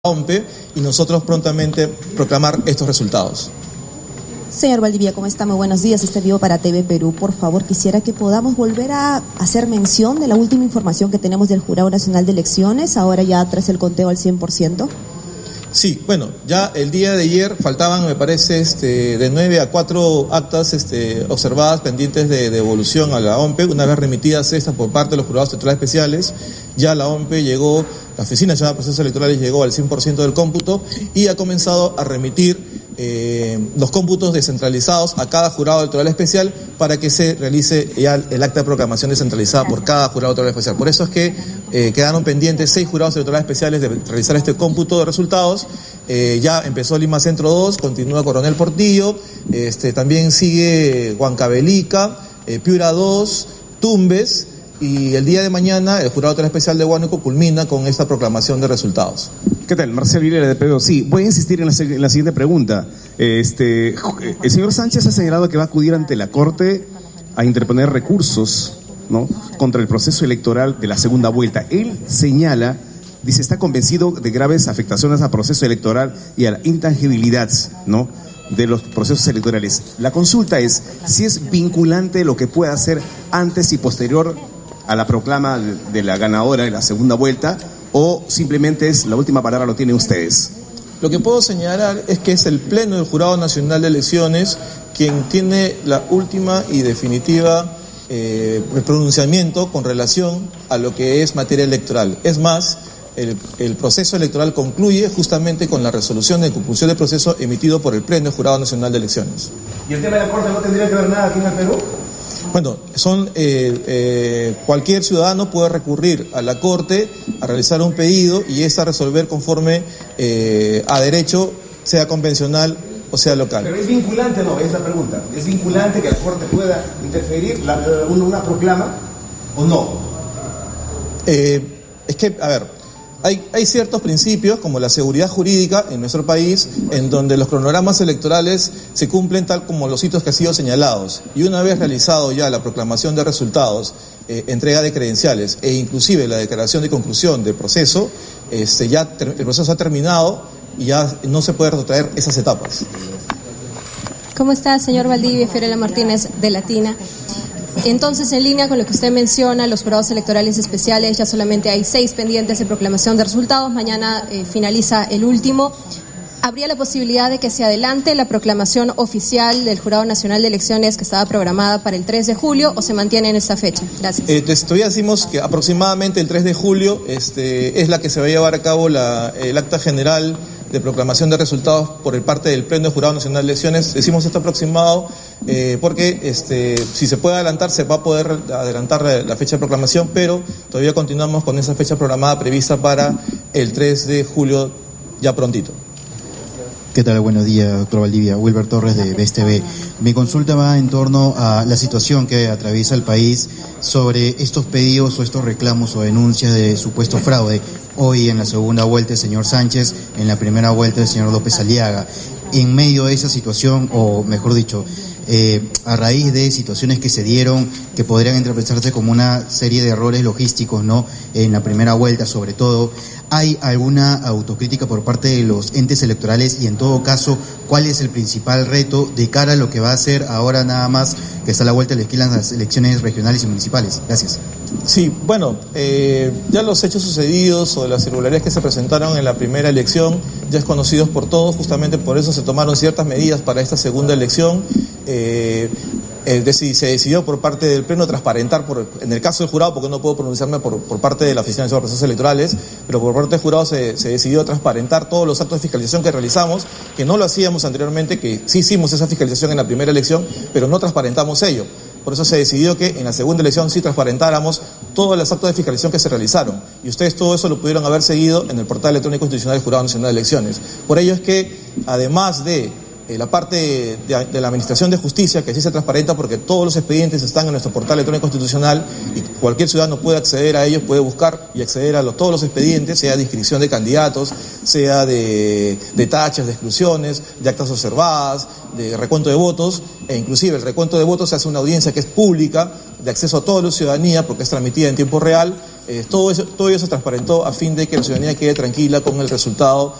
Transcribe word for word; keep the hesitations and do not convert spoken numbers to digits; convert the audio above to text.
O M P E y nosotros prontamente proclamar estos resultados. Señor Valdivia, ¿cómo está? Muy buenos días. Este vivo para T V Perú. Por favor, quisiera que podamos volver a hacer mención de la última información que tenemos del Jurado Nacional de Elecciones, ahora ya tras el conteo al cien por ciento. Sí, bueno, ya el día de ayer faltaban, me parece, este, de nueve a cuatro actas este, observadas pendientes de devolución a la O M P E. Una vez remitidas estas por parte de los jurados electorales especiales, ya la O M P E llegó, la Oficina Nacional de Procesos Electorales llegó al cien por ciento del cómputo y ha comenzado a remitir eh, los cómputos descentralizados a cada jurado electoral especial para que se realice ya el acta de proclamación descentralizada por cada jurado electoral especial. Por eso es que eh, quedaron pendientes seis jurados electorales especiales de realizar este cómputo de resultados. Eh, ya empezó Lima Centro dos, continúa Coronel Portillo, este, también sigue Huancavelica, eh, Piura dos, Tumbes, y el día de mañana el Jurado Electoral Especial de Huánuco culmina con esta proclamación de resultados. ¿Qué tal? Marcel Vilera de P B O. Sí, voy a insistir en la, en la siguiente pregunta. Este, el señor Sánchez ha señalado que va a acudir ante la Corte a interponer recursos, ¿no?, contra el proceso electoral de la segunda vuelta. Él señala, dice, está convencido de graves afectaciones al proceso electoral y a la intangibilidad, ¿no?, de los procesos electorales. La consulta es si es vinculante lo que pueda hacer antes y posterior a la proclama de la ganadora de la segunda vuelta, o simplemente es la última palabra lo tienen ustedes. Lo que puedo señalar es que es el Pleno del Jurado Nacional de Elecciones quien tiene la última y definitiva eh, pronunciamiento con relación a lo que es materia electoral. Es más, el, el proceso electoral concluye justamente con la resolución de conclusión del proceso emitido por el Pleno del Jurado Nacional de Elecciones. ¿Y el tema de la Corte no tendría que ver nada aquí en el Perú? Bueno, son eh, eh, cualquier ciudadano puede recurrir a la Corte a realizar un pedido y esta resolver conforme eh, a derecho, sea convencional o sea local. Pero es vinculante, no, es la pregunta. ¿Es vinculante que la Corte pueda interferir la, una, una proclama o no? Eh, es que, a ver, Hay, hay ciertos principios, como la seguridad jurídica en nuestro país, en donde los cronogramas electorales se cumplen tal como los hitos que han sido señalados. Y una vez realizado ya la proclamación de resultados, eh, entrega de credenciales e inclusive la declaración de conclusión del proceso, este, ya ter- el proceso ha terminado y ya no se puede retrotraer esas etapas. ¿Cómo está, señor Valdivia? Fiorella Martínez, de Latina. Entonces, en línea con lo que usted menciona, los jurados electorales especiales, ya solamente hay seis pendientes de proclamación de resultados. Mañana eh, finaliza el último. ¿Habría la posibilidad de que se adelante la proclamación oficial del Jurado Nacional de Elecciones que estaba programada para el tres de julio o se mantiene en esta fecha? Gracias. Eh, todavía decimos que aproximadamente el tres de julio este, es la que se va a llevar a cabo la, el acta general de proclamación de resultados por el parte del Pleno del Jurado Nacional de Elecciones. Decimos esto aproximado eh, porque este, si se puede adelantar, se va a poder adelantar la, la fecha de proclamación, pero todavía continuamos con esa fecha programada prevista para el tres de julio, ya prontito. ¿Qué tal? Buenos días, doctor Valdivia. Wilber Torres de B E S T V. Mi consulta va en torno a la situación que atraviesa el país sobre estos pedidos o estos reclamos o denuncias de supuesto fraude. Hoy en la segunda vuelta el señor Sánchez, en la primera vuelta el señor López Aliaga. En medio de esa situación, o mejor dicho, eh, a raíz de situaciones que se dieron, que podrían interpretarse como una serie de errores logísticos, ¿no?, en la primera vuelta sobre todo, ¿hay alguna autocrítica por parte de los entes electorales? Y en todo caso, ¿cuál es el principal reto de cara a lo que va a ser ahora nada más que está a la vuelta de la esquina las elecciones regionales y municipales? Gracias. Sí, bueno, eh, ya los hechos sucedidos o las irregularidades que se presentaron en la primera elección ya es conocidos por todos, justamente por eso se tomaron ciertas medidas para esta segunda elección. Eh, eh, dec- se decidió por parte del Pleno transparentar, por, en el caso del jurado, porque no puedo pronunciarme por, por parte de la Oficina Nacional de Procesos Electorales, pero por parte del jurado se, se decidió transparentar todos los actos de fiscalización que realizamos, que no lo hacíamos anteriormente, que sí hicimos esa fiscalización en la primera elección, pero no transparentamos ello. Por eso se decidió que en la segunda elección sí transparentáramos todos los actos de fiscalización que se realizaron. Y ustedes todo eso lo pudieron haber seguido en el portal electrónico institucional del Jurado Nacional de Elecciones. Por ello es que, además de eh, la parte de, de la Administración de Justicia, que sí se transparenta porque todos los expedientes están en nuestro portal electrónico institucional y cualquier ciudadano puede acceder a ellos, puede buscar y acceder a los, todos los expedientes, sea de inscripción de candidatos, sea de, de tachas, de exclusiones, de actas observadas, de recuento de votos, e inclusive el recuento de votos se hace una audiencia que es pública, de acceso a toda la ciudadanía porque es transmitida en tiempo real, Eh, todo, eso, todo eso se transparentó a fin de que la ciudadanía quede tranquila con el resultado